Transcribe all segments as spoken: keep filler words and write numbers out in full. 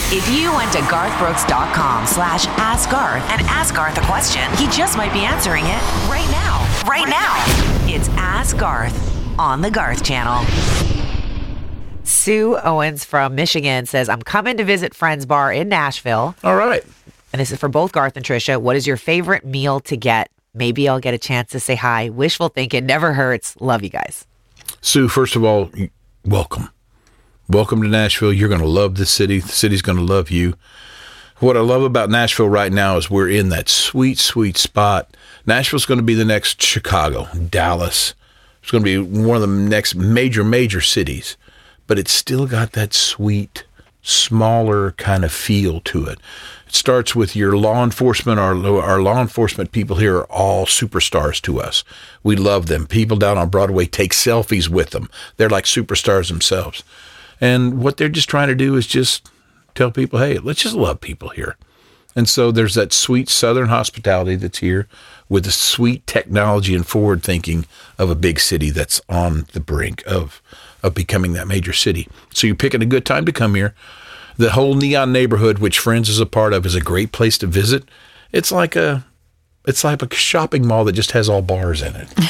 If you went to garthbrooks.com slash ask Garth and ask Garth a question, he just might be answering it right now. Right now. It's Ask Garth on the Garth Channel. Sue Owens from Michigan says, I'm coming to visit Friends Bar in Nashville. All right. And this is for both Garth and Trisha. What is your favorite meal to get? Maybe I'll get a chance to say hi. Wishful thinking never hurts. Love you guys. Sue, first of all, welcome. Welcome to Nashville. You're going to love the city. The city's going to love you. What I love about Nashville right now is we're in that sweet, sweet spot. Nashville's going to be the next Chicago, Dallas. It's going to be one of the next major, major cities. But it's still got that sweet, smaller kind of feel to it. It starts with your law enforcement. Our, our law enforcement people here are all superstars to us. We love them. People down on Broadway take selfies with them. They're like superstars themselves. And what they're just trying to do is just tell people, hey, let's just love people here. And so there's that sweet Southern hospitality that's here with the sweet technology and forward thinking of a big city that's on the brink of, of becoming that major city. So you're picking a good time to come here. The whole Neon neighborhood, which Friends is a part of, is a great place to visit. It's like a It's like a shopping mall that just has all bars in it.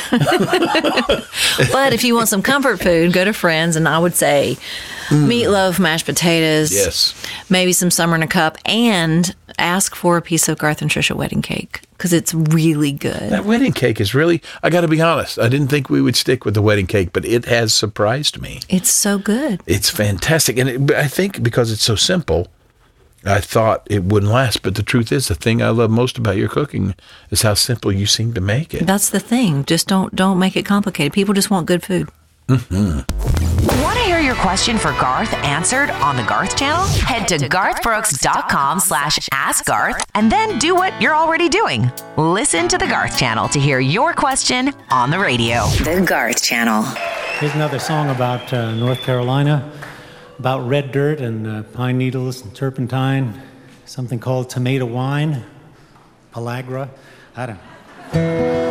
But if you want some comfort food, go to Friends, and I would say mm. meatloaf, mashed potatoes, yes, maybe some Summer in a Cup, and ask for a piece of Garth and Trisha wedding cake because it's really good. That wedding cake is really, I got to be honest, I didn't think we would stick with the wedding cake, but it has surprised me. It's so good. It's fantastic. And it, I think because it's so simple, I thought it wouldn't last, but the truth is, the thing I love most about your cooking is how simple you seem to make it. That's the thing. Just don't don't make it complicated. People just want good food. Mm-hmm. Want to hear your question for Garth answered on the Garth Channel? Head to garthbrooks.com slash ask Garth and then do what you're already doing. Listen to the Garth Channel to hear your question on the radio. The Garth Channel. Here's another song about uh, North Carolina. About red dirt and uh, pine needles and turpentine, something called tomato wine, pellagra, I don't know.